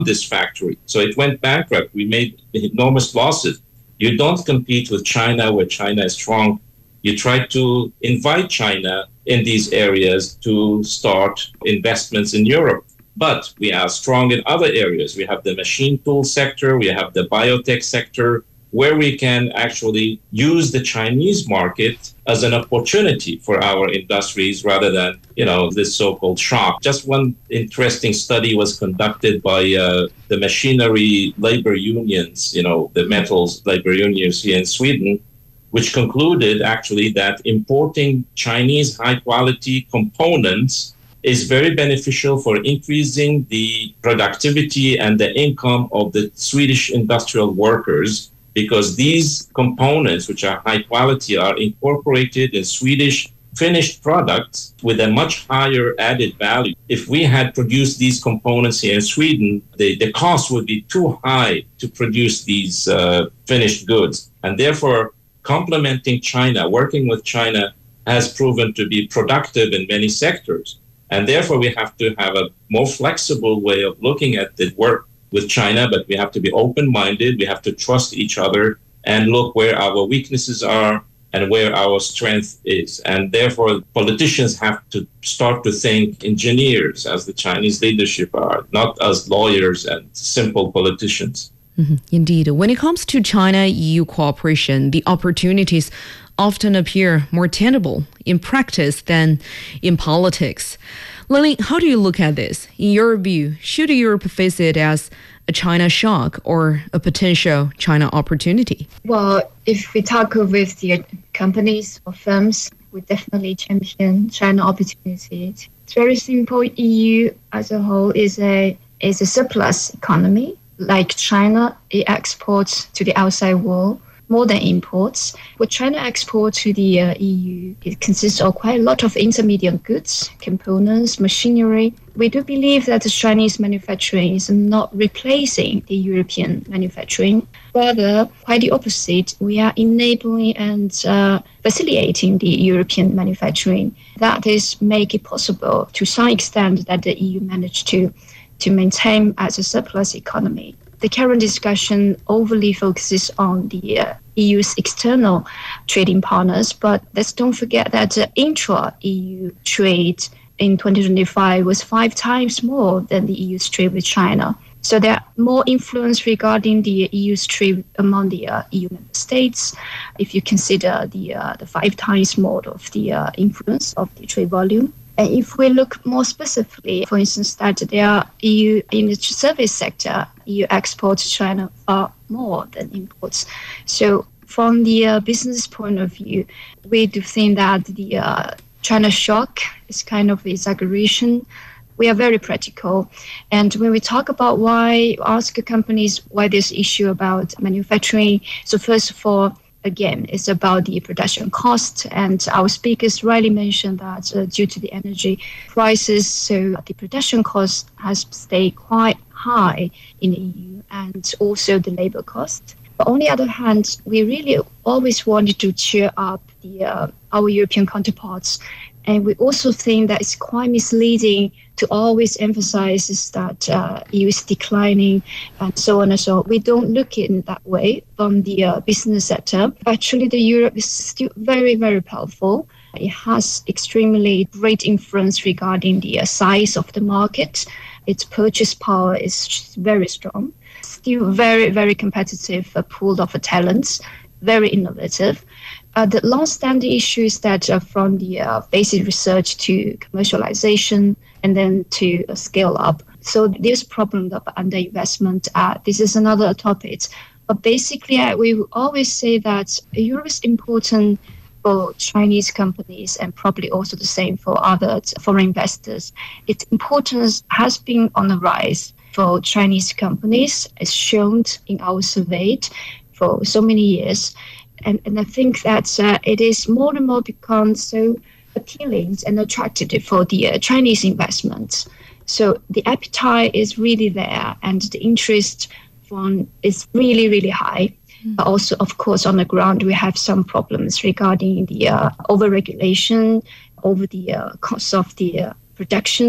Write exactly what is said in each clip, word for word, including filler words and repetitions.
this factory. So it went bankrupt. We made enormous losses. You don't compete with China where China is strong. You try to invite China in these areas to start investments in Europe. But we are strong in other areas. We have the machine tool sector, we have the biotech sector, where we can actually use the Chinese market as an opportunity for our industries rather than, you know, this so-called shock. Just one interesting study was conducted by uh, the machinery labor unions, you know, the metals labor unions here in Sweden, which concluded actually that importing Chinese high-quality components is very beneficial for increasing the productivity and the income of the Swedish industrial workers, because these components, which are high quality, are incorporated in Swedish finished products with a much higher added value. If we had produced these components here in Sweden, the, the cost would be too high to produce these uh, finished goods. And therefore, complementing China, working with China, has proven to be productive in many sectors. And therefore, we have to have a more flexible way of looking at the work with China, but we have to be open-minded. We have to trust each other and look where our weaknesses are and where our strength is. And therefore, politicians have to start to think engineers, as the Chinese leadership are, not as lawyers and simple politicians. Mm-hmm. Indeed. When it comes to China-E U cooperation, the opportunities often appear more tangible in practice than in politics. Lily, how do you look at this? In your view, should Europe face it as a China shock or a potential China opportunity? Well, if we talk with the companies or firms, we definitely champion China opportunities. It's very simple. E U as a whole is a is a surplus economy. Like China, it exports to the outside world more than imports. What China exports to the uh, E U, it consists of quite a lot of intermediate goods, components, machinery. We do believe that the Chinese manufacturing is not replacing the European manufacturing. Rather, quite the opposite, we are enabling and uh, facilitating the European manufacturing. That is make it possible to some extent that the E U managed to, to maintain as a surplus economy. The current discussion overly focuses on the uh, E U's external trading partners, but let's don't forget that uh, intra-E U trade in twenty twenty-five was five times more than the E U's trade with China. So there are more influence regarding the E U's trade among the uh, E U member states, if you consider the uh, the five times more of the uh, influence of the trade volume. And if we look more specifically, for instance, that there are E U in the service sector, E U exports to China far more than imports. So from the uh, business point of view, we do think that the uh, China shock is kind of exaggeration. We are very practical. And when we talk about why, ask companies why this issue about manufacturing. So first of all, again, it's about the production cost, and our speakers rightly mentioned that uh, due to the energy prices, so the production cost has stayed quite high in the E U, and also the labor cost. But on the other hand, we really always wanted to cheer up the uh, our European counterparts, and we also think that it's quite misleading to always emphasize is that uh, E U is declining and so on and so on. We don't look at it that way from the uh, business sector. Actually, the Europe is still very, very powerful. It has extremely great influence regarding the uh, size of the market. Its purchase power is very strong. Still very, very competitive uh, pool of uh, talents, very innovative. Uh, the long-standing issue is that uh, from the uh, basic research to commercialization and then to uh, scale up. So this problem of underinvestment, uh, this is another topic. But basically, uh, we always say that Europe is important for Chinese companies and probably also the same for other foreign investors. Its importance has been on the rise for Chinese companies, as shown in our survey for so many years. And, and I think that uh, it is more and more become so appealing and attractive for the uh, Chinese investments. So the appetite is really there, and the interest from is really, really high. Mm. But also, of course, on the ground, we have some problems regarding the uh, overregulation, over the uh, cost of the uh, production,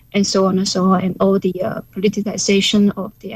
and so on and so on, and all the uh, politicization of the